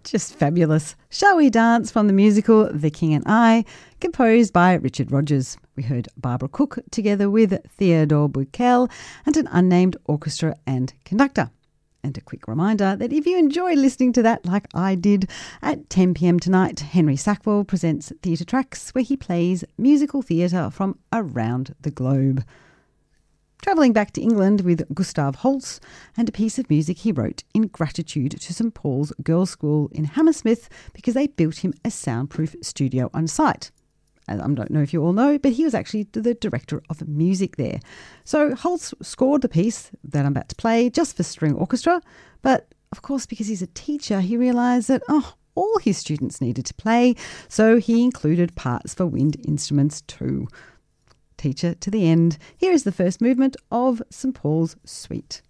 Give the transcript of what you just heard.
Just fabulous. Shall we dance from the musical The King and I, composed by Richard Rodgers. We heard Barbara Cook together with Theodore Buchel and an unnamed orchestra and conductor. And a quick reminder that if you enjoy listening to that like I did, at 10 p.m. tonight, Henry Sackwell presents Theatre Tracks, where he plays musical theatre from around the globe. Travelling back to England with Gustav Holst and a piece of music he wrote in gratitude to St Paul's Girls' School in Hammersmith because they built him a soundproof studio on site. I don't know if you all know, but he was actually the director of music there. So Holst scored the piece that I'm about to play just for string orchestra, but of course because he's a teacher he realised that all his students needed to play, so he included parts for wind instruments too. Teacher to the end. Here is the first movement of St Paul's Suite.